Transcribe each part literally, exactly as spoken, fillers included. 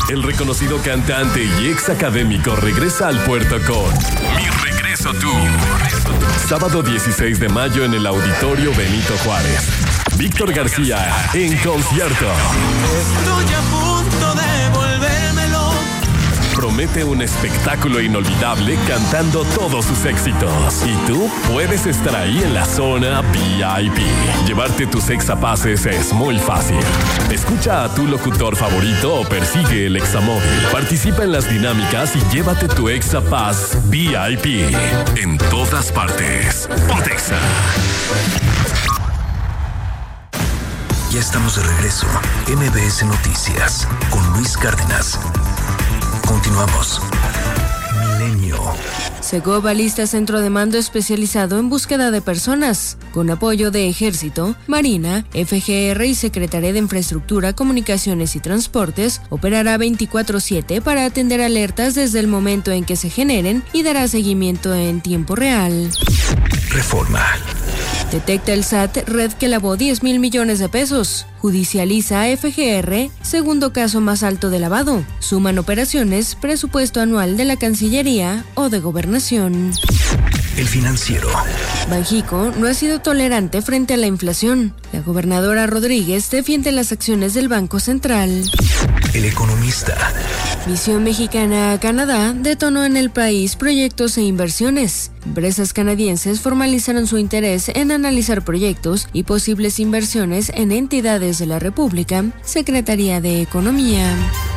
El reconocido cantante y ex académico regresa al puerto con Mi Regreso Tour. Sábado dieciséis de mayo en el Auditorio Benito Juárez. Víctor García en concierto. Estoy a punto de volvérmelo. Promete un espectáculo inolvidable cantando todos sus éxitos. Y tú puedes estar ahí en la zona V I P. Llevarte tus exapases es muy fácil. Escucha a tu locutor favorito o persigue el examóvil. Participa en las dinámicas y llévate tu exapass V I P. En todas partes. Pontexa. Ya estamos de regreso. M B S Noticias con Luis Cárdenas. Continuamos. Milenio. Segov alista centro de mando especializado en búsqueda de personas, con apoyo de Ejército, Marina, F G R y Secretaría de Infraestructura, Comunicaciones y Transportes. Operará veinticuatro siete para atender alertas desde el momento en que se generen y dará seguimiento en tiempo real. Reforma. Detecta el S A T red que lavó diez mil millones de pesos. Judicializa a F G R, segundo caso más alto de lavado. Suman operaciones, presupuesto anual de la Cancillería o de Gobernación. El Financiero. Banjico no ha sido tolerante frente a la inflación. La gobernadora Rodríguez defiende las acciones del Banco Central. El Economista. Misión mexicana a Canadá detonó en el país proyectos e inversiones. Empresas canadienses formalizaron su interés en analizar proyectos y posibles inversiones en entidades de la República. Secretaría de Economía.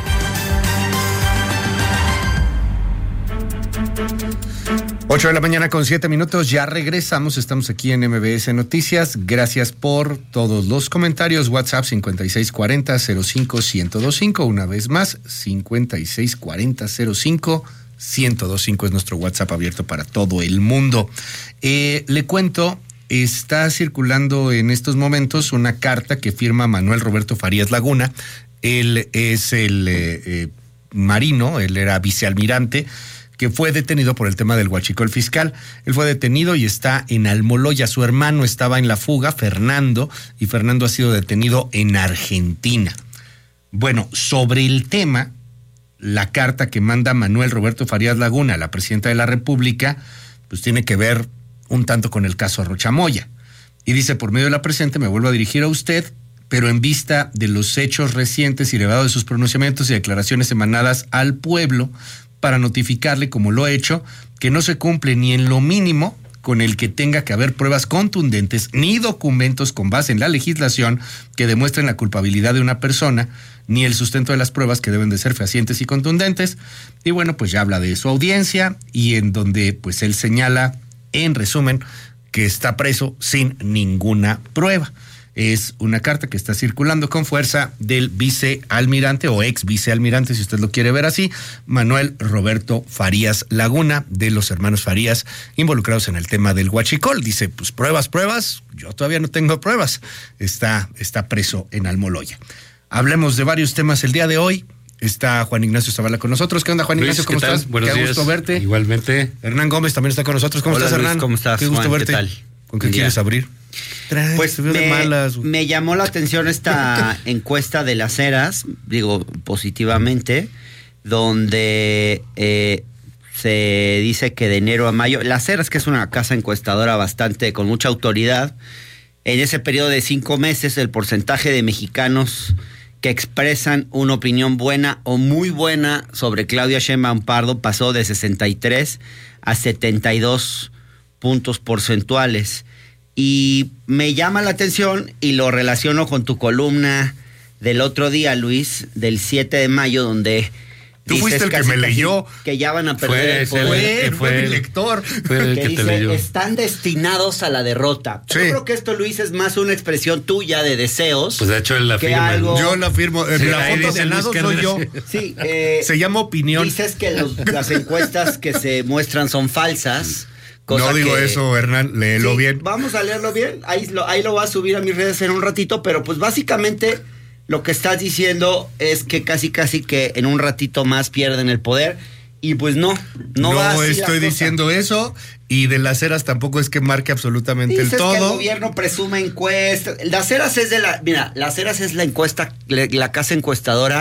ocho de la mañana con siete minutos, ya regresamos, estamos aquí en M B S Noticias. Gracias por todos los comentarios. WhatsApp cincuenta y seis cuarenta cero cinco ciento veinticinco, una vez más, cincuenta y seis cuarenta cero cinco ciento veinticinco es nuestro WhatsApp abierto para todo el mundo. Eh, le cuento, está circulando en estos momentos una carta que firma Manuel Roberto Farías Laguna. Él es el eh, eh, marino, él era vicealmirante, que fue detenido por el tema del huachicol fiscal. Él fue detenido y está en Almoloya. Su hermano estaba en la fuga, Fernando, y Fernando ha sido detenido en Argentina. Bueno, sobre el tema, la carta que manda Manuel Roberto Farías Laguna a la presidenta de la República, pues tiene que ver un tanto con el caso Rocha Moya. Y dice, por medio de la presente me vuelvo a dirigir a usted, pero en vista de los hechos recientes y elevado de sus pronunciamientos y declaraciones emanadas al pueblo, para notificarle, como lo he hecho, que no se cumple ni en lo mínimo con el que tenga que haber pruebas contundentes ni documentos con base en la legislación que demuestren la culpabilidad de una persona, ni el sustento de las pruebas que deben de ser fehacientes y contundentes. Y bueno, pues ya habla de su audiencia y en donde pues él señala, en resumen, que está preso sin ninguna prueba. Es una carta que está circulando con fuerza del vicealmirante o ex vicealmirante, si usted lo quiere ver así, Manuel Roberto Farías Laguna, de los hermanos Farías, involucrados en el tema del huachicol. Dice, pues pruebas, pruebas, yo todavía no tengo pruebas. Está, está preso en Almoloya. Hablemos de varios temas el día de hoy. Está Juan Ignacio Zavala con nosotros. ¿Qué onda, Juan Luis, Ignacio? ¿Cómo estás? Buenos Qué días. gusto verte. Igualmente. Hernán Gómez también está con nosotros. ¿Cómo Hola, estás, Luis, Hernán? ¿cómo estás, Qué gusto Juan? verte. ¿Qué tal? ¿Con qué Buen quieres día. abrir? Traes, Pues te veo de me, malas. me llamó la atención esta encuesta de las Heras, digo positivamente, donde eh, se dice que de enero a mayo, las Heras, que es una casa encuestadora bastante con mucha autoridad, en ese periodo de cinco meses el porcentaje de mexicanos que expresan una opinión buena o muy buena sobre Claudia Sheinbaum Pardo pasó de sesenta y tres a setenta y dos puntos porcentuales. Y me llama la atención y lo relaciono con tu columna del otro día, Luis, del siete de mayo, donde Tú fuiste el que me leyó. Que ya van a perder fue, el poder. Fue, fue, fue mi lector. Fue el que, que dice, te leyó. Están destinados a la derrota. Sí. Yo creo que esto, Luis, es más una expresión tuya de deseos. Pues de hecho él la que firma. algo- Yo la firmo. Sí, la ahí foto dice de al Luis lado soy Cárdenas. yo. Sí, eh, Se llama opinión. dices que los- las encuestas que se muestran son falsas. cosa No digo que- eso, Hernán. Léelo Sí, bien. Vamos a leerlo bien. Ahí lo, ahí lo voy a subir a mis redes en un ratito, pero pues básicamente lo que estás diciendo es que casi casi que en un ratito más pierden el poder. Y pues no, no, No, va así la estoy cosa. diciendo eso. Y de las Heras tampoco es que marque absolutamente Dices el que el todo. gobierno presume encuestas. Las Heras es de la... Mira, Las Heras es la encuesta, la, la casa encuestadora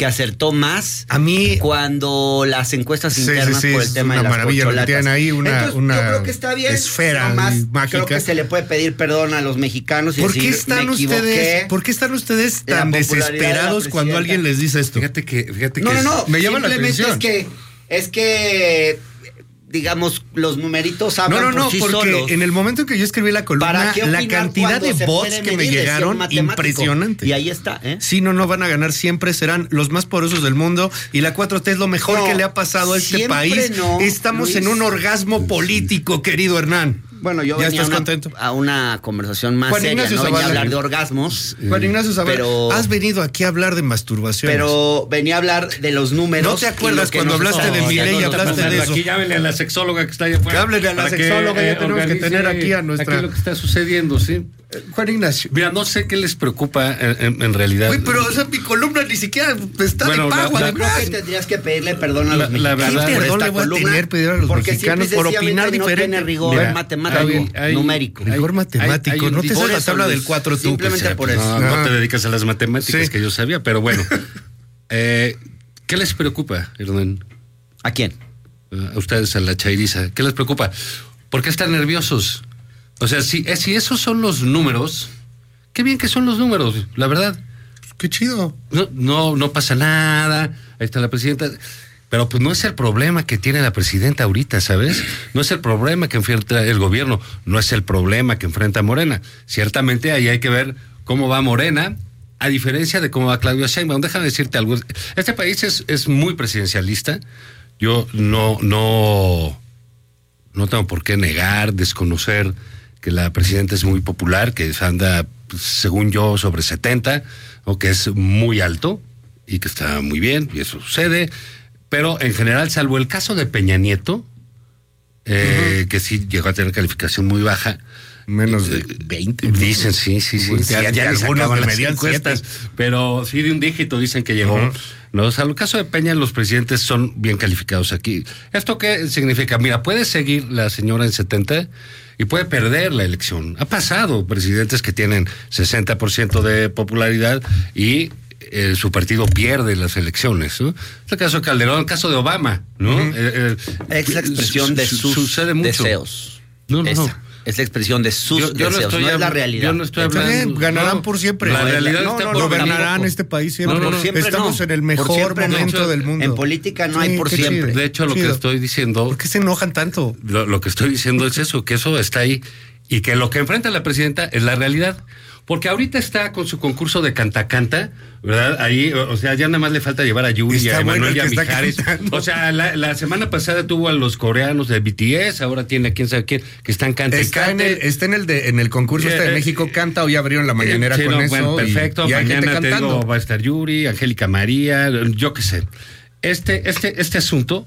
que acertó más a mí cuando las encuestas sí, internas sí, sí, por el tema de de las maravilla, corcholatas. tienen ahí una, Entonces, una yo creo que está bien, esfera nomás mágica. Creo que se le puede pedir perdón a los mexicanos y ¿Por decir, qué están me equivoqué. ustedes, ¿por qué están ustedes La tan popularidad desesperados de la cuando presidenta. alguien les dice esto? Fíjate que, fíjate No, que no, es- no, me llama la simplemente atención. es que es que digamos los numeritos No, hablan no, no, por sí porque solos. en el momento en que yo escribí la columna, ¿Para qué la opinar cantidad cuando de se bots puede que me medir? Decía un llegaron, matemático. impresionante. Y ahí está, ¿eh? Sí, no, no van a ganar siempre, serán los más poderosos del mundo y la cuatro T es lo mejor No, que le ha pasado a este siempre país. no, Estamos Luis. en un orgasmo político, querido Hernán. Bueno, yo ¿Ya venía a estás una, contento? a una conversación más Juan seria, Ignacio no venía a Zavala. hablar de orgasmos, Juan Ignacio Zavala, pero- has venido aquí a hablar de masturbación. pero venía a hablar de los números. ¿No te y acuerdas lo que cuando nos hablaste está de diciendo Milei y los hablaste de números. eso? Aquí llámenle a la sexóloga que está allá afuera. Háblele a la para que, sexóloga, ya eh, tenemos que organice tener aquí a nuestra- Aquí lo que está sucediendo, sí. Juan Ignacio. Mira, no sé qué les preocupa en, en- en realidad. Güey, pero o sea, mi columna ni siquiera está Bueno, de pago, la- la- Yo creo además. que tendrías que pedirle perdón a La- los la mexicanos verdad- por ¿Qué perdón esta le voy a columna, tener, pedir a los porque mexicanos simple y por sencillamente opinar no diferente? tiene rigor Mira, matemático, hay- hay- numérico. Rigor hay- matemático, hay un no te sabes la divorcio, tabla del Luis. cuatro tú. Simplemente pues, por pues, eso. No, ajá. no te dedicas a las matemáticas, Sí. que yo sabía, pero bueno. Eh, ¿Qué les preocupa, Hernán? ¿A quién? A ustedes, a la chairiza. ¿Qué les preocupa? ¿Por qué están nerviosos? O sea, si, eh, si esos son los números, qué bien que son los números, la verdad. Qué chido. No, no, no pasa nada. Ahí está la presidenta. Pero pues no es el problema que tiene la presidenta ahorita, ¿sabes? No es el problema que enfrenta el gobierno, no es el problema que enfrenta Morena. Ciertamente ahí hay que ver cómo va Morena, a diferencia de cómo va Claudia Sheinbaum. Déjame decirte algo. Este país es, es muy presidencialista. Yo no, no, no tengo por qué negar, desconocer que la presidenta es muy popular, que anda, pues, según yo, sobre setenta, o que es muy alto y que está muy bien, y eso sucede. Pero en general, salvo el caso de Peña Nieto, eh, uh-huh. que sí llegó a tener calificación muy baja. Menos de veinte. Dicen, sí, sí, sí. Pues, ya, ya, ya ya les algunos sacaban le las medían encuestas, siete. pero sí de un dígito dicen que llegó. Uh-huh. No, o sea, en el caso de Peña, los presidentes son bien calificados aquí. ¿Esto qué significa? Mira, puede seguir la señora en setenta y puede perder la elección. Ha pasado presidentes que tienen sesenta por ciento de popularidad y eh, su partido pierde las elecciones, ¿no? Es el caso de Calderón, el caso de Obama, ¿no? Uh-huh. eh, eh, es la expresión de sus sucede mucho. deseos. No, no, Esa. no. Es la expresión de sus yo, yo deseos, no, estoy no es la habl- realidad. Yo no estoy Está hablando. bien, ganarán no, por siempre. La No, realidad no, está no, por- no, Gobernarán tampoco. este país siempre. No, no, no. Por siempre Estamos no. en el Por mejor siempre no. momento del mundo. En política no hay por qué siempre. chido. De hecho, lo Chido. que estoy diciendo, ¿Por qué se enojan tanto? lo, lo que estoy diciendo es eso, que eso está ahí y que lo que enfrenta la presidenta es la realidad. Porque ahorita está con su concurso de canta-canta, ¿verdad? Ahí, o sea, ya nada más le falta llevar a Yuri y Está a bueno Emanuel el y a que está Mijares. cantando. O sea, la, la semana pasada tuvo a los coreanos de B T S, ahora tiene a quién sabe quién, que están cantando. Está en el, está en el de en el concurso Eh, este de eh, México Canta, hoy abrieron la mañanera Sí, con no, eso. bueno, y- perfecto. Y, hay gente Mañana te cantando. digo, va a estar Yuri, Angélica María, yo qué sé. Este, este, este asunto,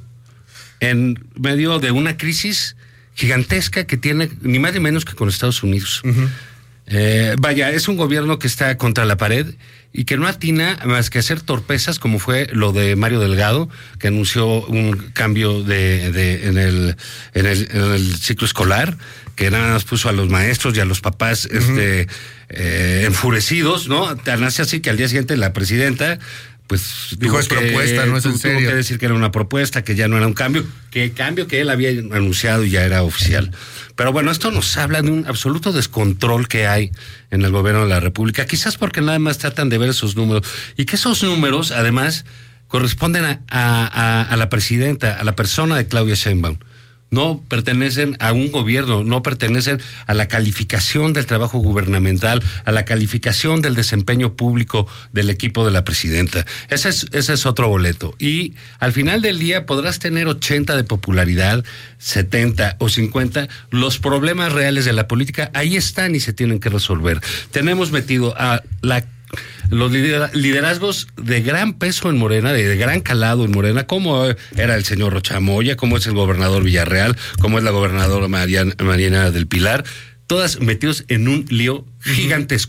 en medio de una crisis gigantesca que tiene ni más ni menos que con Estados Unidos. Uh-huh. Eh, vaya, es un gobierno que está contra la pared y que no atina más que hacer torpezas, como fue lo de Mario Delgado, que anunció un cambio de, de en, el, en, el, en el ciclo escolar, que nada más puso a los maestros y a los papás uh-huh. este, eh, enfurecidos, ¿no? Tan hace así que al día siguiente la presidenta pues dijo es que, propuesta, no es en tuvo serio. que decir que era una propuesta, que ya no era un cambio, que el cambio que él había anunciado ya era oficial. Pero bueno, esto nos habla de un absoluto descontrol que hay en el gobierno de la República, quizás porque nada más tratan de ver esos números, y que esos números además corresponden a, a, a la presidenta, a la persona de Claudia Sheinbaum. No pertenecen a un gobierno, no pertenecen a la calificación del trabajo gubernamental, a la calificación del desempeño público del equipo de la presidenta. Ese es, ese es otro boleto. Y al final del día podrás tener ochenta de popularidad, setenta o cincuenta. Los problemas reales de la política ahí están y se tienen que resolver. Tenemos metido a la los liderazgos de gran peso en Morena, de, de gran calado en Morena, como era el señor Rocha Moya, como es el gobernador Villarreal, como es la gobernadora Mariana, Mariana del Pilar, todas metidos en un lío gigantesco.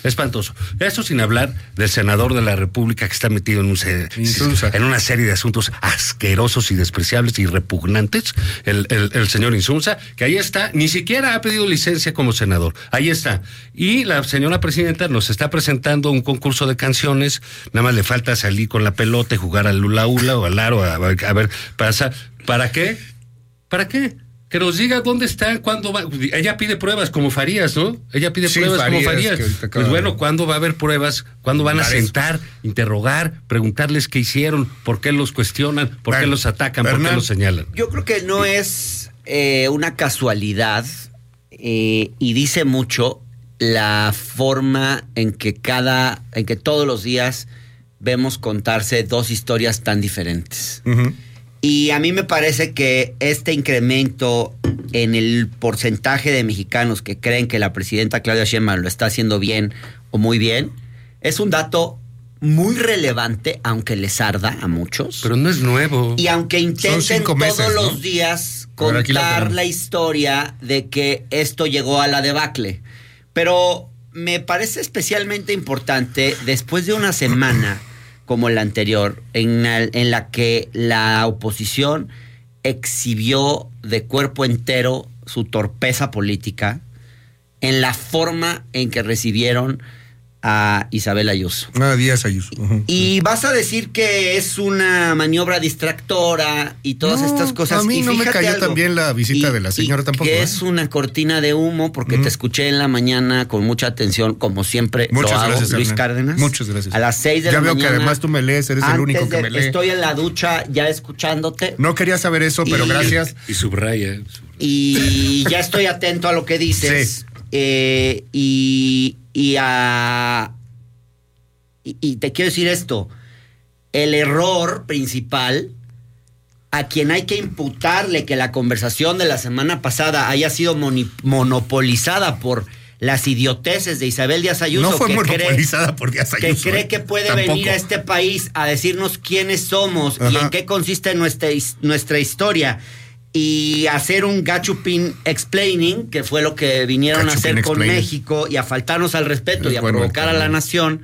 espantoso. Eso sin hablar del senador de la República que está metido en, un se- en una serie de asuntos asquerosos y despreciables y repugnantes, el, el, el señor Insunza, que ahí está, ni siquiera ha pedido licencia como senador, ahí está. Y la señora presidenta nos está presentando un concurso de canciones, nada más le falta salir con la pelota y jugar al hula hula o al aro, a, a ver, pasa, ¿para qué? ¿Para qué? Que nos diga dónde está, cuándo va. Ella pide pruebas como Farías, ¿no? Ella pide sí, pruebas Farías, como Farías. Pues bueno, de... ¿cuándo va a haber pruebas? ¿Cuándo van a sentar, eso? interrogar, preguntarles qué hicieron, por qué los cuestionan, por bueno, qué los atacan, Bernal, por qué los señalan? Yo creo que no es eh, una casualidad eh, y dice mucho la forma en que cada, en que todos los días vemos contarse dos historias tan diferentes. Uh-huh. Y a mí me parece que este incremento en el porcentaje de mexicanos que creen que la presidenta Claudia Sheinbaum lo está haciendo bien o muy bien, es un dato muy relevante, aunque les arda a muchos. Pero no es nuevo. Y aunque intenten meses, todos ¿no? los días contar la, la historia de que esto llegó a la debacle. Pero me parece especialmente importante después de una semana como la anterior, en, en la que la oposición exhibió de cuerpo entero su torpeza política, en la forma en que recibieron a Isabel Ayuso. Ah, Díaz Ayuso. Uh-huh. Y vas a decir que es una maniobra distractora y todas no, estas cosas. A mí y no me cayó algo, también la visita y, de la señora tampoco. Que ¿eh? es una cortina de humo, porque uh-huh. te escuché en la mañana con mucha atención, como siempre. Muchas lo hago, gracias, Luis Hernán. Cárdenas. Muchas gracias. A las seis de ya la mañana. Ya veo que además tú me lees, eres el único que de, me lee. Estoy en la ducha ya escuchándote. No quería saber eso, pero y, gracias. Y subraya. Y ya estoy atento a lo que dices. Sí. Eh, y, y a... Y, y te quiero decir esto, el error principal a quien hay que imputarle que la conversación de la semana pasada haya sido moni- monopolizada por las idioteces de Isabel Díaz Ayuso. No fue que monopolizada cree, por Díaz Ayuso. Que cree que puede Tampoco. venir a este país a decirnos quiénes somos Ajá. y en qué consiste nuestra, nuestra historia. Y hacer un gachupin explaining, que fue lo que vinieron gachupin a hacer con México, y a faltarnos al respeto es y a bueno, provocar a la nación.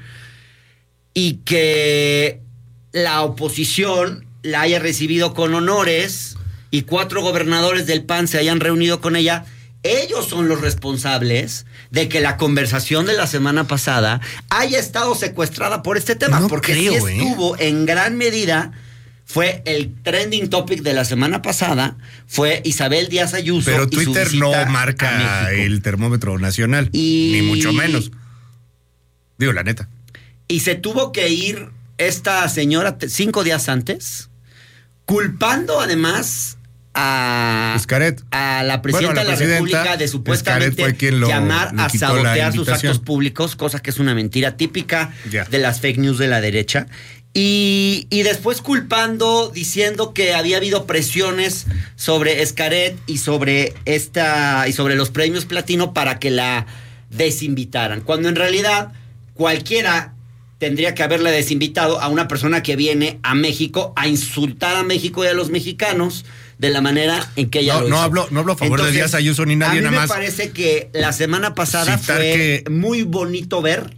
Y que la oposición la haya recibido con honores y cuatro gobernadores del P A N se hayan reunido con ella. Ellos son los responsables de que la conversación de la semana pasada haya estado secuestrada por este tema. No porque creo, sí estuvo eh. en gran medida, fue el trending topic de la semana pasada, fue Isabel Díaz Ayuso. Pero y Twitter su no marca el termómetro nacional, y... ni mucho menos. Digo, la neta. Y se tuvo que ir esta señora cinco días antes, culpando además a, Xcaret. a la presidenta bueno, la de la República de supuestamente lo, llamar a sabotear sus actos públicos, cosa que es una mentira típica yeah. de las fake news de la derecha. Y, y después culpando, diciendo que había habido presiones sobre Xcaret y sobre esta y sobre los premios platino para que la desinvitaran. Cuando en realidad cualquiera tendría que haberle desinvitado a una persona que viene a México a insultar a México y a los mexicanos de la manera en que ella no, lo no hizo. Hablo, no hablo a favor Entonces, de Díaz Ayuso ni nadie, a mí nada me más. parece que la semana pasada fue que... muy bonito ver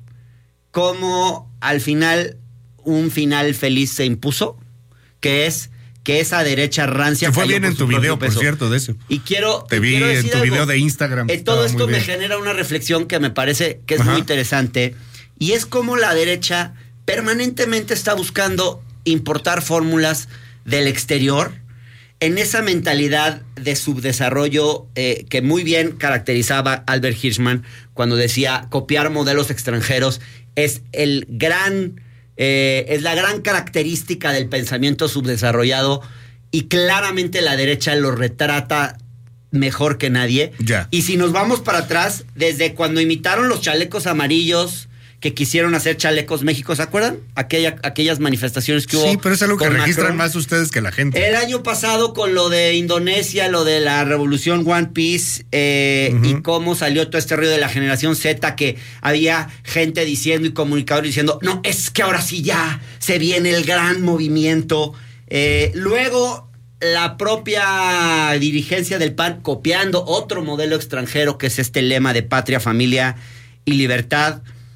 cómo al final un final feliz se impuso, que es que esa derecha rancia... Que fue bien en tu video, por cierto, de eso. Y quiero... Te vi en tu video de Instagram. Eh, todo esto me genera una reflexión que me parece que es Ajá. muy interesante, y es como la derecha permanentemente está buscando importar fórmulas del exterior en esa mentalidad de subdesarrollo eh, que muy bien caracterizaba Albert Hirschman cuando decía copiar modelos extranjeros es el gran... Eh, es la gran característica del pensamiento subdesarrollado, y claramente la derecha lo retrata mejor que nadie. Ya. Y si nos vamos para atrás, desde cuando imitaron los chalecos amarillos que quisieron hacer chalecos México, ¿se acuerdan? Aquella, aquellas manifestaciones que hubo. Sí, pero es algo que registran Macron. Más ustedes que la gente. El año pasado con lo de Indonesia, lo de la revolución One Piece, eh, uh-huh. y cómo salió todo este ruido de la generación Z, que había gente diciendo y comunicadores diciendo, no, es que ahora sí ya se viene el gran movimiento. Eh, luego la propia dirigencia del P A N copiando otro modelo extranjero, que es este lema de patria, familia y libertad.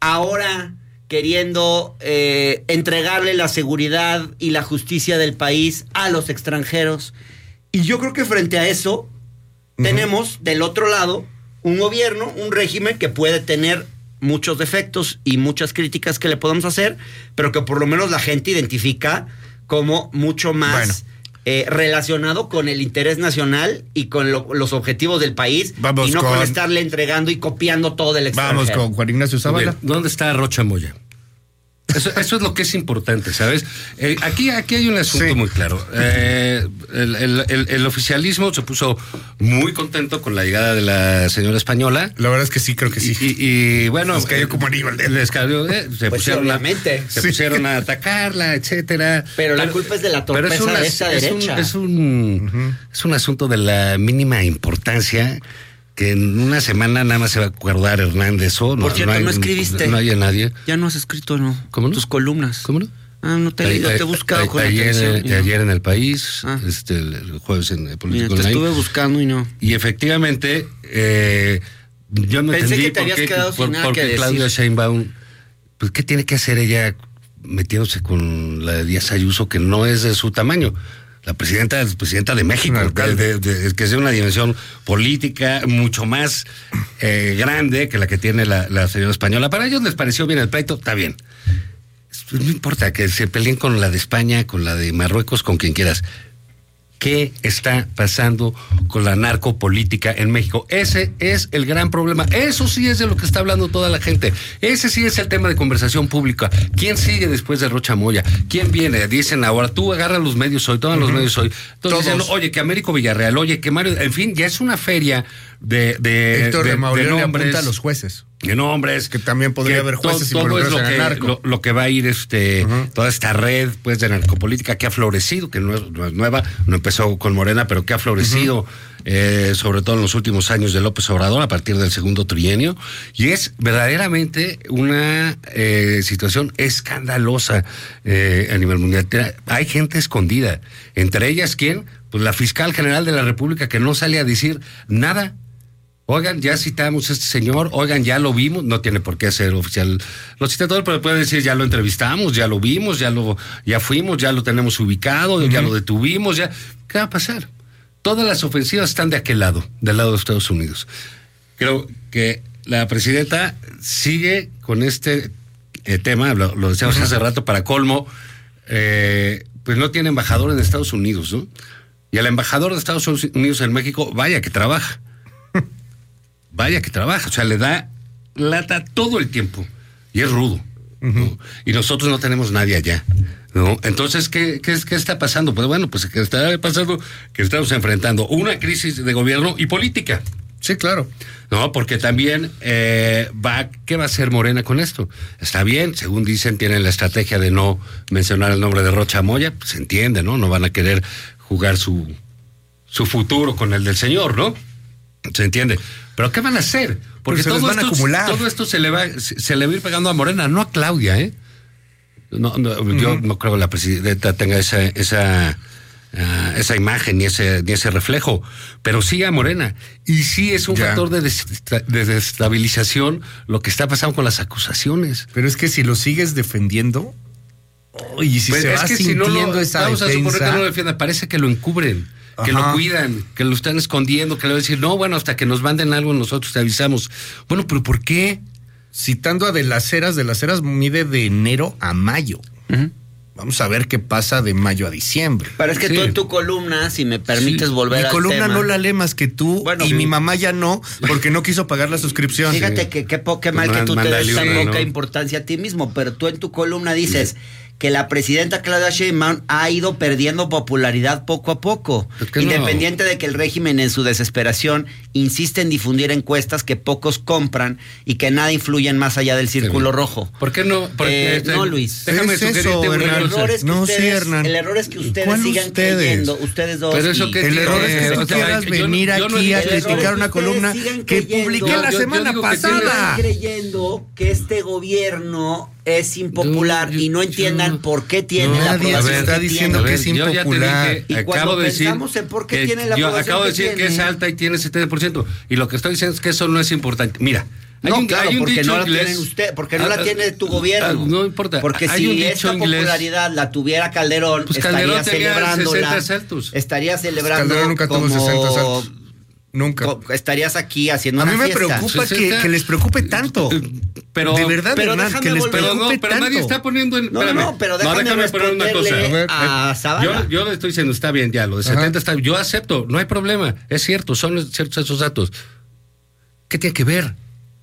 ahora queriendo eh, entregarle la seguridad y la justicia del país a los extranjeros. Y yo creo que frente a eso uh-huh. tenemos del otro lado un gobierno, un régimen que puede tener muchos defectos y muchas críticas que le podemos hacer, pero que por lo menos la gente identifica como mucho más bueno. eh, relacionado con el interés nacional y con lo, los objetivos del país. Vamos y no con... con estarle entregando y copiando todo del extranjero. Vamos con Juan Ignacio Zavala. ¿Dónde está Rocha Moya? Eso, eso es lo que es importante, ¿sabes? Eh, aquí, aquí hay un asunto sí. muy claro. Eh, el, el, el, el oficialismo se puso muy contento con la llegada de la señora española. La verdad es que sí, creo que sí. Y, y, y bueno, les cayó como anillo al dedo. Les cayó, eh, se, pues pusieron, a, se sí. pusieron a atacarla, etcétera. Pero, pero la culpa es de la torpeza es una, de esta es derecha. Un, es, un, uh-huh. es un asunto de la mínima importancia. Que en una semana nada más se va a acordar Hernández o no. Por cierto, no, hay, no escribiste. No hay a nadie. Ya no has escrito, ¿no? ¿Cómo no? Tus columnas. ¿Cómo no? Ah, no te he leído, te he buscado a, con a, la ayer, atención. ¿no? Ayer en El País, ah. este, el, el jueves en el Político. Mira, te estuve buscando y no. Y efectivamente, eh, yo no Pensé entendí que te habías por qué, quedado por, sin nada porque que Claudia decir. Sheinbaum, pues ¿qué tiene que hacer ella metiéndose con la de Díaz Ayuso, que no es de su tamaño? La presidenta es presidenta de México, de, de, de, que es de una dimensión política mucho más eh, grande que la que tiene la, la señora española. Para ellos les pareció bien el pleito, está bien. No importa que se peleen con la de España, con la de Marruecos, con quien quieras. ¿Qué está pasando con la narcopolítica en México? Ese es el gran problema. Eso sí es de lo que está hablando toda la gente. Ese sí es el tema de conversación pública. ¿Quién sigue después de Rocha Moya? ¿Quién viene? Dicen ahora, tú agarra los medios hoy, todos uh-huh. los medios hoy. Entonces dicen, oye, que Américo Villarreal, oye, que Mario... En fin, ya es una feria de, de, Héctor de, de, de nombres. nombres. A los jueces. De nombres. Que también podría que haber jueces todo, todo es lo que, narco. lo, lo que va a ir este uh-huh. toda esta red pues de narcopolítica que ha florecido, que no es, no es nueva, no empezó con Morena, pero que ha florecido uh-huh. eh, sobre todo en los últimos años de López Obrador a partir del segundo trienio, y es verdaderamente una eh, situación escandalosa eh, a nivel mundial. Hay gente escondida, entre ellas ¿quién? Pues la fiscal general de la República, que no sale a decir nada. Oigan, ya citamos a este señor, oigan, ya lo vimos, no tiene por qué ser oficial. Lo cita todo, pero puede decir, ya lo entrevistamos, ya lo vimos, ya lo, ya fuimos, ya lo tenemos ubicado, uh-huh. ya lo detuvimos, ya. ¿Qué va a pasar? Todas las ofensivas están de aquel lado, del lado de Estados Unidos. Creo que la presidenta sigue con este eh, tema, lo, lo decíamos uh-huh. hace rato, para colmo, eh, pues no tiene embajador en Estados Unidos, ¿no? Y al embajador de Estados Unidos en México, vaya que trabaja. Vaya que trabaja, o sea, le da lata todo el tiempo y es rudo, uh-huh. ¿no? Y nosotros no tenemos nadie allá, ¿no? Entonces, ¿qué, qué, qué está pasando? Pues bueno, pues que está pasando que estamos enfrentando una crisis de gobierno y política. Sí, claro. No, porque también eh, va, ¿qué va a hacer Morena con esto? Está bien, según dicen, tienen la estrategia de no mencionar el nombre de Rocha Moya, pues se entiende, ¿no? No van a querer jugar su, su futuro con el del señor, ¿no? Se entiende. ¿Pero qué van a hacer? Porque pues todo, van esto, a acumular. todo esto se le va se, se le va a ir pegando a Morena, no a Claudia, ¿eh? No, no, uh-huh. Yo no creo que la presidenta tenga esa esa uh, esa imagen ni ese ni ese reflejo, pero sí a Morena. Y sí es un ya. factor de, des, de desestabilización lo que está pasando con las acusaciones. Pero es que si lo sigues defendiendo, oh, y si pues se es va que sintiendo si no lo, esa vamos defensa, a suponer que no lo defienda, parece que lo encubren. Que Ajá. lo cuidan, que lo están escondiendo, que le van a decir, no, bueno, hasta que nos manden algo nosotros te avisamos. Bueno, pero ¿por qué? Citando a De las Heras, De las Heras mide de enero a mayo. Uh-huh. Vamos a ver qué pasa de mayo a diciembre. Pero es que sí. tú en tu columna, si me permites sí. volver mi al columna tema. no la lee más que tú, bueno, y sí. mi mamá ya no, porque no quiso pagar la suscripción. Fíjate sí. que qué po- qué mal pues que tú te des tan poca ¿no? importancia a ti mismo, pero tú en tu columna dices... Sí. que la presidenta Claudia Sheinbaum ha ido perdiendo popularidad poco a poco, independiente no? de que el régimen en su desesperación insiste en difundir encuestas que pocos compran y que nada influyen más allá del círculo sí. rojo. ¿Por qué no? Porque eh, este, no, Luis. Déjame sugerirte un error. Es que no, ustedes, sí, Hernán. El error es que ustedes sigan ustedes? creyendo, ustedes dos. Pero eso y, que el error es que tú quieras venir yo, yo aquí no, a criticar una columna que publiqué la semana pasada. Están creyendo que este gobierno es impopular yo, yo, y no entiendan yo, por qué tiene no, la aprobación. Nadie está diciendo tiene. que es impopular. Dije, acabo de decir en por qué que tiene la yo aprobación acabo de decir que, que es alta y tiene setenta por ciento y lo que estoy diciendo es que eso no es importante. Mira, Hay no, un, claro, hay un porque dicho no la inglés, tienen usted, porque no ah, la tiene tu gobierno. ah, no importa. Porque hay si un dicho esta inglés, popularidad la tuviera Calderón, pues estaría Calderón tenía celebrándola. sesenta asaltos. Estaría celebrando Calderón nunca tuvo como... sesenta asaltos. Nunca. Co- estarías aquí haciendo A una mí me fiesta. preocupa que, sesenta que les preocupe tanto. Pero, de verdad, pero Hernán, déjame que les volver- Pero preocupe no, pero tanto. nadie está poniendo en. No, espérame. no, pero déjame poner una cosa. responderle A ver, a Zavala. Yo, yo le estoy diciendo, está bien ya, lo de Ajá. setenta está bien. Yo acepto, no hay problema. Es cierto, son ciertos esos datos. ¿Qué tiene que ver?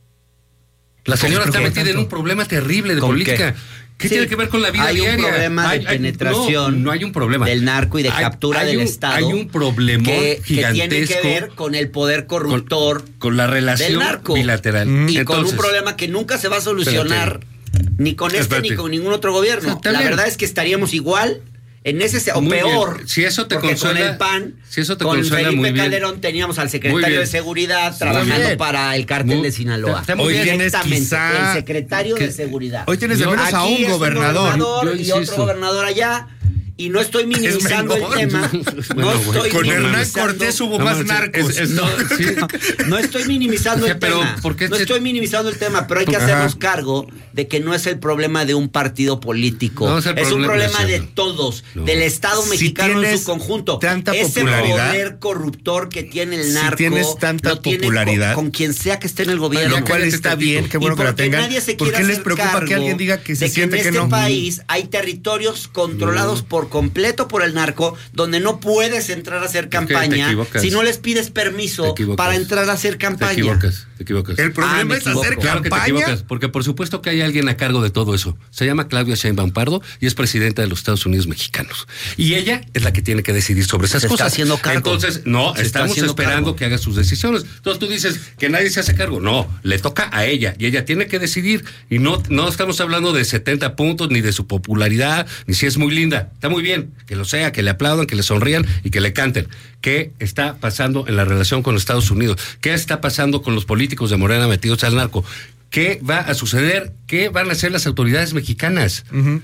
La señora está metida tanto? en un problema terrible de ¿Con política. ¿Qué, Sí, tiene que ver con la vida hay diaria? un problema Hay- de hay- penetración no, no hay un problema. del narco y de Hay- captura hay del un- Estado. Hay un problemón que, que gigantesco tiene que ver con el poder corruptor con, con la relación del narco. bilateral. Y con Entonces, un problema que nunca se va a solucionar ni con este Espérate. ni con ningún otro gobierno. Está La bien. verdad es que estaríamos igual en ese se- o Muy bien. peor. Si eso te porque consuela- con el P A N, si eso te con consuela, Felipe muy bien. Calderón teníamos al Muy secretario bien. de Seguridad Muy trabajando bien. para el cártel Muy- de Sinaloa. está muy Hoy bien. tienes Directamente, quizá- el secretario que- de Seguridad. Hoy tienes de Yo- menos a Aquí un es gobernador. Yo y insisto. otro gobernador allá. Y no estoy minimizando el mejor. tema. Bueno, no estoy güey. Con Hernán minimizando- Cortés hubo No, más es- narcos. es- es- no, sí. No estoy minimizando O sea, el pero, tema. ¿por qué no se- estoy minimizando el tema, pero hay que Ajá. hacernos cargo de que no es el problema de un partido político. No es el es un problema, problema de ¿cierto? todos, No. del Estado Si mexicano en tienes su conjunto. tanta Ese popularidad, poder corruptor que tiene el si narco. tienes tanta lo tiene popularidad, con, con quien sea que esté en el gobierno. Lo cual cállate está tantito. bien, qué bueno Y que la porque tengan. nadie se ¿Por quiere qué les hacer preocupa cargo que alguien diga que se de siente en que este no? país hay territorios controlados No. por completo por el narco, donde no puedes entrar a hacer te campaña equivocas. si no les pides Te permiso equivocas. para entrar a hacer Te campaña. equivocas, te equivocas. El problema Ah, me es hacer equivoco. Claro que te campaña. equivocas, porque por supuesto que hay alguien a cargo de todo eso. Se llama Claudia Sheinbaum Pardo y es presidenta de los Estados Unidos mexicanos. Y ella es la que tiene que decidir sobre esas Se está cosas. haciendo cargo. Entonces, no, Se está estamos haciendo esperando cargo. que haga sus decisiones. Entonces tú dices que nadie se hace cargo. No, le toca a ella y ella tiene que decidir. Y no, no estamos hablando de setenta puntos, ni de su popularidad, ni si es muy linda. Está muy bien, que lo sea, que le aplaudan, que le sonrían y que le canten. ¿Qué está pasando en la relación con Estados Unidos? ¿Qué está pasando con los políticos de Morena metidos al narco? ¿Qué va a suceder? ¿Qué van a hacer las autoridades mexicanas? Ujú.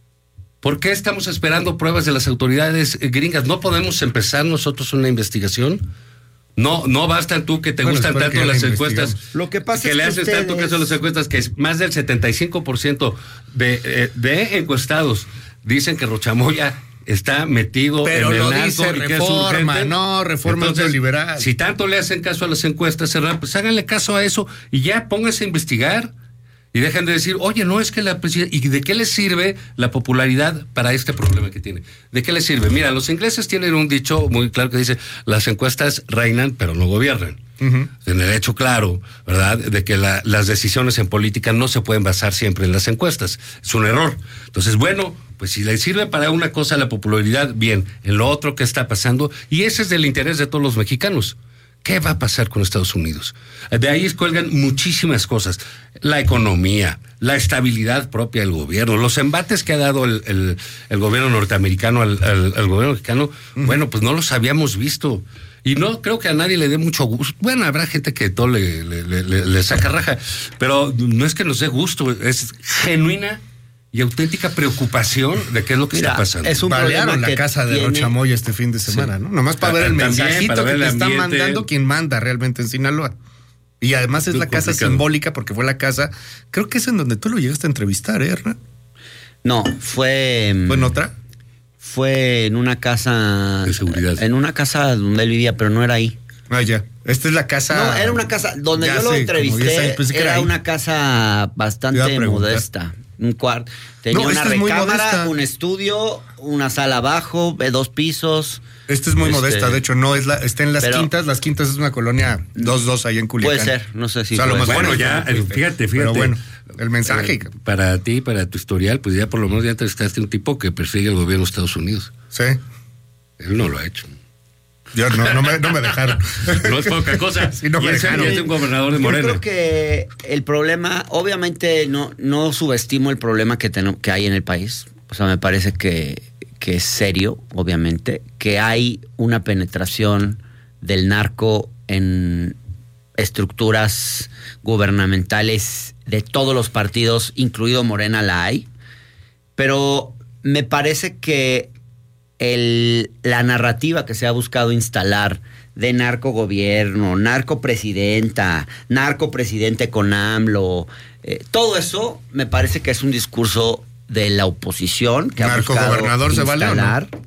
¿Por qué estamos esperando pruebas de las autoridades eh, gringas? ¿No podemos empezar nosotros una investigación? No, no bastan tú que te Bueno, gustan espero tanto que ya las la encuestas. investigamos. Lo que pasa que es le que haces tanto ustedes- caso a las encuestas que es más del setenta y cinco por ciento de, eh, de encuestados dicen que Rochamoya está metido Pero en el lo narco dice y que es Reforma, urgente. no, Reforma Entonces, neoliberal. Si tanto le hacen caso a las encuestas, Hernán, pues háganle caso a eso y ya pónganse a investigar. Y dejen de decir, oye, no es que la presidencia... ¿Y de qué les sirve la popularidad para este problema que tiene? ¿De qué les sirve? Mira, los ingleses tienen un dicho muy claro que dice, las encuestas reinan, pero no gobiernan. Ujú. En el hecho claro, ¿verdad? De que la- las decisiones en política no se pueden basar siempre en las encuestas. Es un error. Entonces, bueno, pues si le sirve para una cosa la popularidad, bien. En lo otro, ¿qué está pasando? Y ese es del interés de todos los mexicanos. ¿Qué va a pasar con Estados Unidos? De ahí cuelgan muchísimas cosas. La economía, la estabilidad propia del gobierno, los embates que ha dado el, el- el gobierno norteamericano al, al- al gobierno mexicano, uh-huh. Bueno, pues no los habíamos visto. Y no creo que a nadie le dé mucho gusto. Bueno, habrá gente que todo le, le, le, le saca raja, pero no es que nos dé gusto, es genuina y auténtica preocupación de qué es lo que Mira, está pasando. es un Balearon problema la que casa de tiene- Rochamoya este fin de semana, Sí. ¿no? Nomás para ver el También, mensajito para ver que el te está ambiente. mandando quien manda realmente en Sinaloa. Y además es Muy la casa complicado. simbólica porque fue la casa, creo que es en donde tú lo llegaste a entrevistar, ¿eh, Hernán? No, fue. ¿Fue en otra? Fue en una casa. De seguridad. En una casa donde él vivía, pero no era ahí. Ah, ya. Esta es la casa... No, era una casa. Donde Ya yo lo sé, como diez entrevisté, años, pensé que era ahí. una casa Te bastante iba a preguntar. modesta. Un cuarto. Tenía No, una esta es muy recámara, modesta. un estudio, una sala abajo, de dos pisos. Esta es muy Este, modesta, de hecho, no es la, está en Las pero- Quintas. Las Quintas es una colonia dos dos allá en Culiacán. Puede ser, no sé si O sea, lo puede más ser. Bueno, bueno, ya, es que no eh, fíjate, fíjate. Pero bueno, el mensaje. Eh, para ti, para tu historial, pues ya por lo menos ya entrevistaste a un tipo que persigue el gobierno de Estados Unidos. Sí. Él no lo ha hecho. Yo no, no, me, no me dejaron. No es poca cosa. Sí, no y me ese dejaron. es un gobernador de Yo Morena. creo que el problema, obviamente no, no subestimo el problema que, tenemos, que hay en el país. O sea, me parece que, que es serio, obviamente, que hay una penetración del narco en estructuras gubernamentales de todos los partidos, incluido Morena, la hay. Pero me parece que el, la narrativa que se ha buscado instalar de narcogobierno, narcopresidenta, narcopresidente con AMLO, eh, todo eso me parece que es un discurso de la oposición que ha buscado narcogobernador se vale, instalar. ¿No?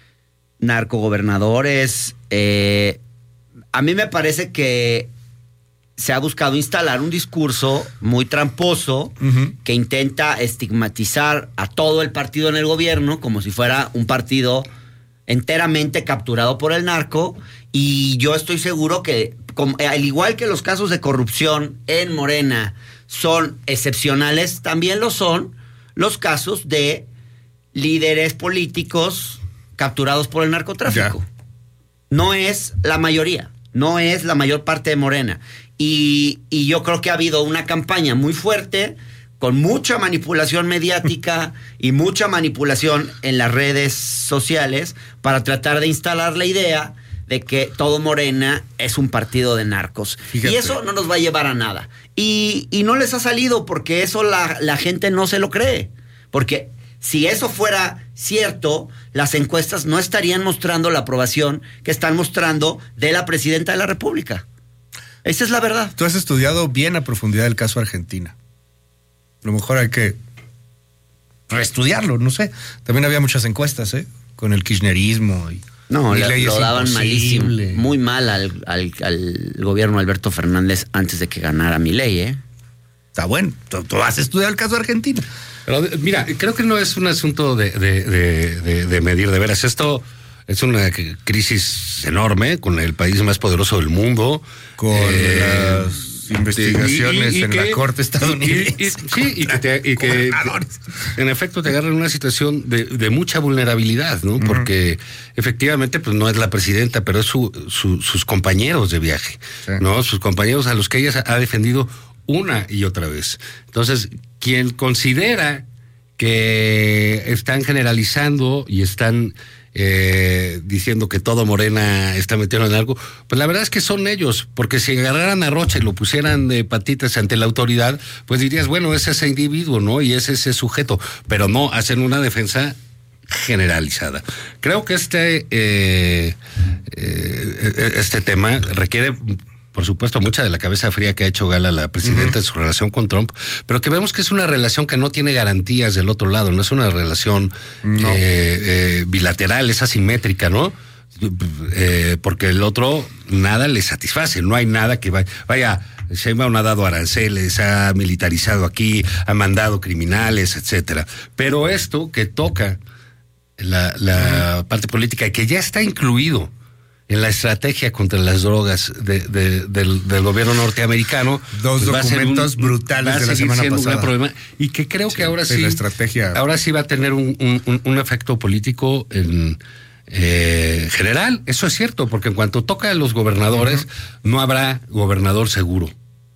Narcogobernadores, eh, a mí me parece que se ha buscado instalar un discurso muy tramposo uh-huh. que intenta estigmatizar a todo el partido en el gobierno como si fuera un partido enteramente capturado por el narco, y yo estoy seguro que, como, al igual que los casos de corrupción en Morena son excepcionales, también lo son los casos de líderes políticos capturados por el narcotráfico. Ya. No es la mayoría, no es la mayor parte de Morena. Y, y yo creo que ha habido una campaña muy fuerte, con mucha manipulación mediática y mucha manipulación en las redes sociales para tratar de instalar la idea de que todo Morena es un partido de narcos. Fíjate. Y eso no nos va a llevar a nada. Y, y no les ha salido porque eso la, la gente no se lo cree. Porque si eso fuera cierto, las encuestas no estarían mostrando la aprobación que están mostrando de la presidenta de la República. Esa es la verdad. Tú has estudiado bien a profundidad el caso Argentina. A lo mejor hay que reestudiarlo, no sé. También había muchas encuestas, ¿eh? Con el kirchnerismo y... No, le, lo daban malísimo, muy mal al, al, al gobierno de Alberto Fernández antes de que ganara Milei, ¿eh? Está bueno, tú, tú has estudiado el caso Argentina. Pero mira, creo que no es un asunto de, de, de, de, de medir de veras. Esto es una crisis enorme con el país más poderoso del mundo. Con eh, las investigaciones y, y, y en que, la corte estadounidense. Y, y, sí, y que, te, y que en efecto te agarra en una situación de, de mucha vulnerabilidad, ¿no? Uh-huh. Porque efectivamente pues no es la presidenta, pero es su, su, sus compañeros de viaje, sí. ¿no? Sus compañeros a los que ella ha defendido una y otra vez. Entonces, quien considera que están generalizando y están eh, diciendo que todo Morena está metido en algo, pues la verdad es que son ellos, porque si agarraran a Rocha y lo pusieran de patitas ante la autoridad, pues dirías, bueno, es ese individuo, ¿no? Y es ese sujeto, pero no, hacen una defensa generalizada. Creo que este eh, eh, este tema requiere, por supuesto, mucha de la cabeza fría que ha hecho gala la presidenta uh-huh. en su relación con Trump, pero que vemos que es una relación que no tiene garantías del otro lado, no es una relación no. eh, eh, bilateral, es asimétrica, ¿no? Eh, porque el otro nada le satisface, no hay nada que vaya, vaya, Sheinbaum ha dado aranceles, ha militarizado aquí, ha mandado criminales, etcétera. Pero esto que toca la, la uh-huh. parte política y que ya está incluido en la estrategia contra las drogas de, de, del, del gobierno norteamericano. Dos pues documentos un, brutales de la semana pasada. Problema, y que creo sí, que ahora sí, la estrategia. ahora sí va a tener un, un, un efecto político en eh, general. Eso es cierto, porque en cuanto toca a los gobernadores, uh-huh. no habrá gobernador seguro.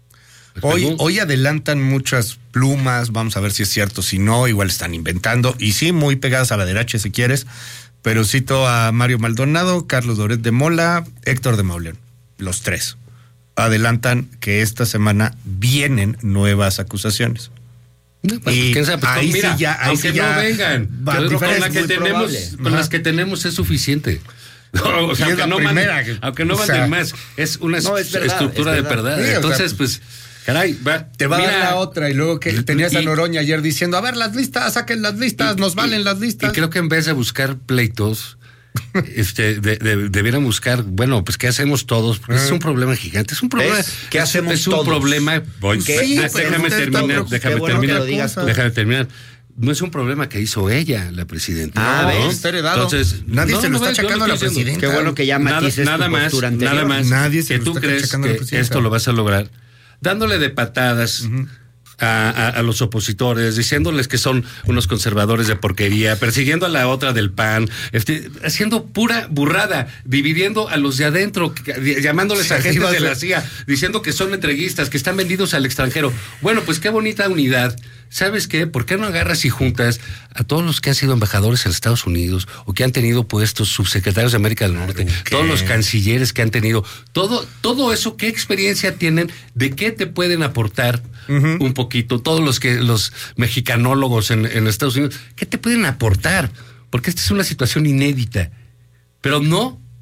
Hoy, hoy adelantan muchas plumas, vamos a ver si es cierto, si no, igual están inventando, y sí, muy pegadas a la derecha si quieres. Pero cito a Mario Maldonado, Carlos Loret de Mola, Héctor de Mauleón. Los tres adelantan que esta semana vienen nuevas acusaciones. No, pues, y sabe, pues, ahí mira, sí ya, ahí aunque sí ya no vengan, con, la que tenemos, con las que tenemos es suficiente. No, o sea, aunque, no manden, que, aunque no manden o sea, más, es una no, es verdad, estructura es verdad. de verdad. Sí, entonces, o sea, pues... Caray, va, te va mira, a dar la otra y luego que tenías y, a Noroña ayer diciendo, a ver las listas, saquen las listas, y, nos valen y, las listas. Y creo que en vez de buscar pleitos, este, de, de, debieran buscar, bueno, pues ¿qué hacemos todos? Porque uh-huh. es un problema gigante, es un problema. ¿Ves? ¿Qué hacemos es todos? un problema. Voy, sí, déjame terminar, déjame bueno terminar, déjame déjame terminar. No es un problema que hizo ella, la presidenta. Ah, ¿no? ¿ves? Está heredado. Entonces, nadie no, se lo no, está achacando a la presidenta. Qué bueno que ya matices nada, nada tu postura más, anterior. nada más. Nadie se que lo tú está crees achacando a la que presidenta. esto lo vas a lograr dándole de patadas uh-huh. a, a, a los opositores, diciéndoles que son unos conservadores de porquería, persiguiendo a la otra del P A N, este, haciendo pura burrada, dividiendo a los de adentro, llamándoles sí, agentes de la C I A, diciendo que son entreguistas, que están vendidos al extranjero. Bueno, pues qué bonita unidad. ¿Sabes qué? ¿Por qué no agarras y juntas a todos los que han sido embajadores en Estados Unidos o que han tenido puestos subsecretarios de América del Norte, okay. todos los cancilleres que han tenido, todo, todo eso, qué experiencia tienen, de qué te pueden aportar uh-huh. un poquito, todos los que los mexicanólogos en, en Estados Unidos, qué te pueden aportar? Porque esta es una situación inédita, pero no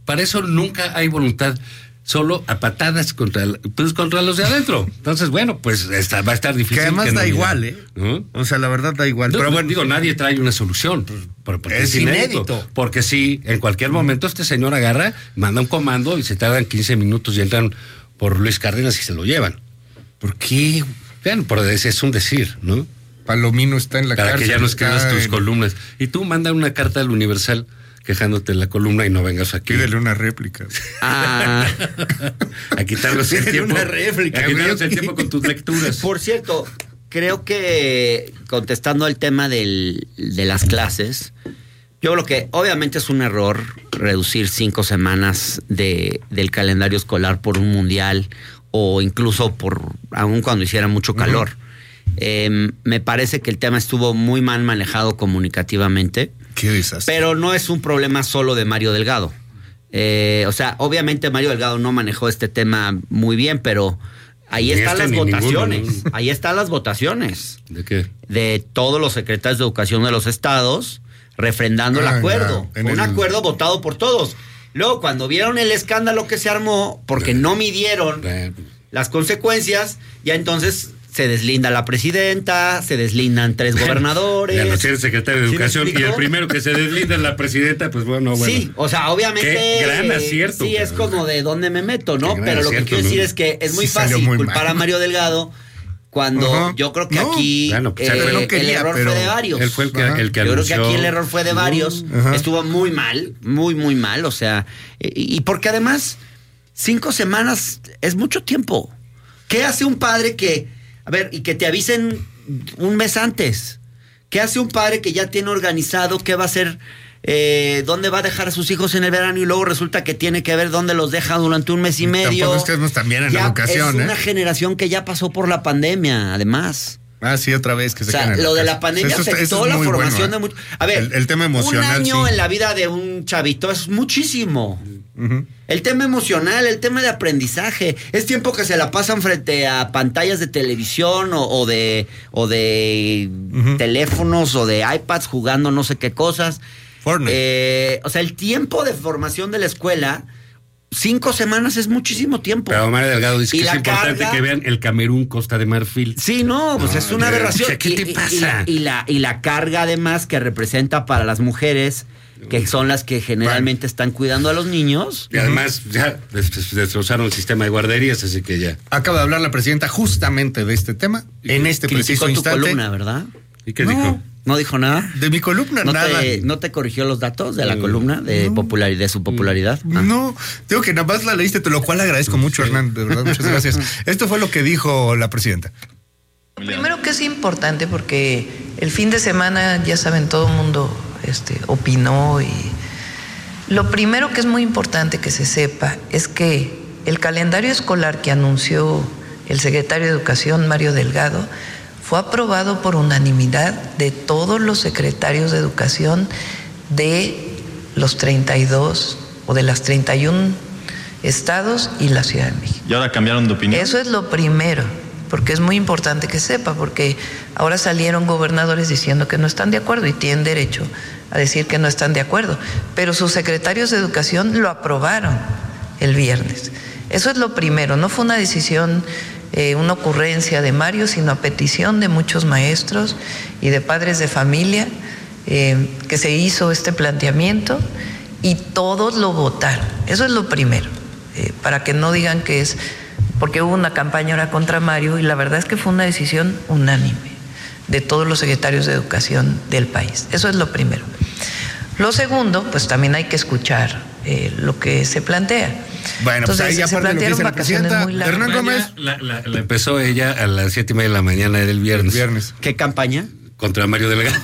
para eso nunca hay voluntad. Solo a patadas contra, pues, contra los de adentro. Entonces, bueno, pues está, va a estar difícil. Que además que da no igual, ¿eh? ¿no? O sea, la verdad da igual. No, pero no, bueno, digo, nadie trae una solución. Porque, porque es inédito. inédito. Porque sí, en cualquier momento este señor agarra, manda un comando y se tardan quince minutos y entran por Luis Cárdenas y se lo llevan. ¿Por qué? Vean, por es un decir, ¿no? Palomino está en la Para cárcel. que ya no escribas tus en... columnas. Y tú manda una carta al Universal quejándote en la columna y no vengas aquí. Pídele una réplica. Ah. A quitarnos el tiempo. Una réplica. A quitarnos el tiempo con tus lecturas. Por cierto, creo que contestando al tema del, de las clases, yo creo que obviamente es un error reducir cinco semanas de, del calendario escolar por un mundial o incluso por aun cuando hiciera mucho calor. Uh-huh. Eh, me parece que el tema estuvo muy mal manejado comunicativamente. Qué desastre. Pero no es un problema solo de Mario Delgado. Eh, o sea, obviamente Mario Delgado no manejó este tema muy bien, pero ahí ni están este, las ni votaciones. Ninguno, ¿no? Ahí están las votaciones. ¿De qué? De todos los secretarios de educación de los estados, refrendando ah, el acuerdo. Ya, un el... acuerdo votado por todos. Luego, cuando vieron el escándalo que se armó, porque no midieron las consecuencias, ya entonces se deslinda la presidenta, se deslindan tres gobernadores. Ya no tiene secretario de ¿Sí Educación y el primero que se deslinda es la presidenta, pues bueno, bueno. Sí, o sea, obviamente. Qué gran acierto. Sí, es como de dónde me meto, ¿no? Pero lo que quiero ¿no? decir es que es muy sí fácil muy culpar mal. a Mario Delgado cuando uh-huh. yo creo que no. aquí bueno, pues, eh, no quería, el error pero fue de varios. Él fue el que, el que yo anunció. creo que aquí el error fue de varios. Uh-huh. Estuvo muy mal, muy, muy mal. O sea, y, y porque además, cinco semanas es mucho tiempo. ¿Qué hace un padre que... A ver, y que te avisen un mes antes? ¿Qué hace un padre que ya tiene organizado qué va a hacer, eh, dónde va a dejar a sus hijos en el verano y luego resulta que tiene que ver dónde los deja durante un mes y medio? Tampoco estemos también en ya la educación, es ¿eh? una generación que ya pasó por la pandemia, además. Ah, sí, otra vez que se O sea, lo de la pandemia eso, afectó eso es la formación bueno, de muchos. A ver, el, el tema emocional, un año sí. en la vida de un chavito es muchísimo. Uh-huh. El tema emocional, el tema de aprendizaje, es tiempo que se la pasan frente a pantallas de televisión o, o de o de uh-huh. teléfonos o de iPads jugando no sé qué cosas. Fortnite. Eh, o sea, el tiempo de formación de la escuela, cinco semanas es muchísimo tiempo. Pero Mario Delgado dice y que es importante carga, que vean el Camerún Costa de Marfil. Sí, no, pues no, es una aberración. ¿Qué te pasa? Y, y, la, y, la, y la carga además que representa para las mujeres, que son las que generalmente bueno. están cuidando a los niños. Y además ya destrozaron el sistema de guarderías, así que ya. Acaba de hablar la presidenta justamente de este tema, en este preciso tu instante. Columna, ¿verdad? ¿Y qué no, dijo? ¿No dijo nada? De mi columna, ¿No nada. Te, ¿No te corrigió los datos de la no, columna, de, no, popular, de su popularidad? Ah. No, digo que nada más la leíste, lo cual agradezco mucho, Hernán, de verdad, muchas gracias. Esto fue lo que dijo la presidenta. Primero que es importante porque el fin de semana, ya saben, todo el mundo este, opinó y lo primero que es muy importante que se sepa es que el calendario escolar que anunció el secretario de Educación, Mario Delgado, fue aprobado por unanimidad de todos los secretarios de Educación de los treinta y dos o de las treinta y uno estados y la Ciudad de México. ¿Y ahora cambiaron de opinión? Eso es lo primero, porque es muy importante que sepa, porque ahora salieron gobernadores diciendo que no están de acuerdo y tienen derecho a decir que no están de acuerdo, pero sus secretarios de Educación lo aprobaron el viernes. Eso es lo primero, no fue una decisión, eh, una ocurrencia de Mario, sino a petición de muchos maestros y de padres de familia eh, que se hizo este planteamiento y todos lo votaron. Eso es lo primero, eh, para que no digan que es porque hubo una campaña ahora contra Mario y la verdad es que fue una decisión unánime de todos los secretarios de Educación del país. Eso es lo primero. Lo segundo, pues también hay que escuchar eh, lo que se plantea. Bueno, entonces pues ahí ya se plantearon vacaciones muy largas. Hernán Gómez. La, la, la empezó ella a las siete y media de la mañana del viernes. El viernes. ¿Qué campaña? Contra Mario Delgado.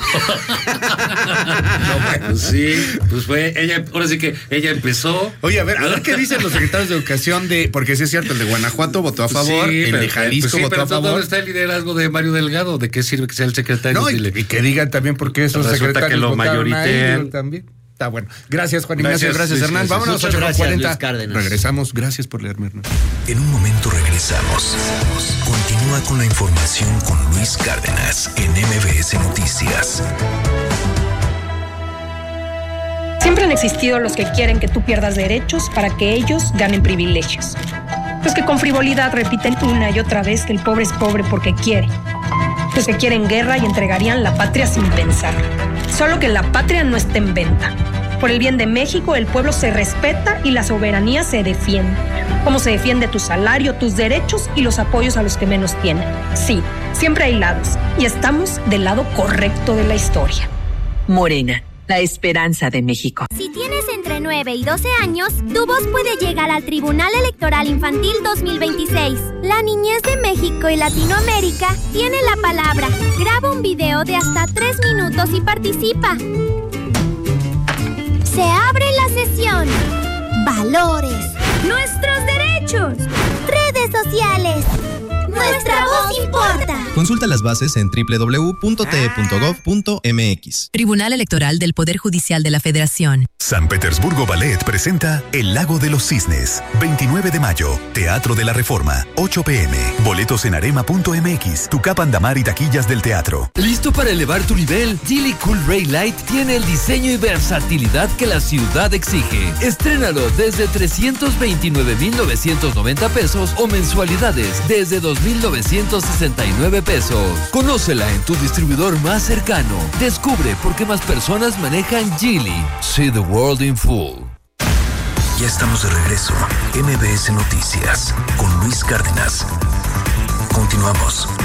No, bueno, sí, pues fue ella, ahora sí que ella empezó. Oye, a ver, a ver qué dicen los secretarios de Educación de, porque sí es cierto, el de Guanajuato votó a favor, sí, el pero, de Jalisco pues sí, votó pero a favor. ¿dónde está el liderazgo de Mario Delgado? ¿De qué sirve que sea el secretario? No, y, y que digan también por qué esos resulta secretarios que lo mayoritean también. Está bueno. Gracias, Juan Ignacio. Gracias, gracias Hernán. Gracias. Vámonos, ocho con cuarenta. Cárdenas. Regresamos. Gracias por leerme, Hernán. En un momento regresamos. Continúa con la información con Luis Cárdenas en M B S Noticias. Siempre han existido los que quieren que tú pierdas derechos para que ellos ganen privilegios. Los que con frivolidad repiten una y otra vez que el pobre es pobre porque quiere. Los que quieren guerra y entregarían la patria sin pensar. Solo que la patria no está en venta. Por el bien de México, el pueblo se respeta y la soberanía se defiende. Como se defiende tu salario, tus derechos y los apoyos a los que menos tienen. Sí, siempre hay lados y estamos del lado correcto de la historia. Morena, la esperanza de México. Si tienes entre nueve y doce años, tu voz puede llegar al Tribunal Electoral Infantil dos mil veintiséis. La niñez de México y Latinoamérica tiene la palabra. Graba un video de hasta tres minutos y participa. Se abre la sesión. Valores. Nuestros derechos. Redes sociales. Nuestra voz importa. Consulta las bases en doble u doble u doble u punto t e punto gov punto m x. Tribunal Electoral del Poder Judicial de la Federación. San Petersburgo Ballet presenta El Lago de los Cisnes. veintinueve de mayo. Teatro de la Reforma. ocho p m. Boletos en arema punto m x. Tucapán Damar y taquillas del teatro. ¿Listo para elevar tu nivel? Geely Cool Ray Light tiene el diseño y versatilidad que la ciudad exige. Estrénalo desde trescientos veintinueve mil novecientos noventa pesos o mensualidades desde dos mil novecientos sesenta y nueve pesos. Conócela en tu distribuidor más cercano. Descubre por qué más personas manejan Geely. See the world in full. Ya estamos de regreso. M B S Noticias con Luis Cárdenas. Continuamos.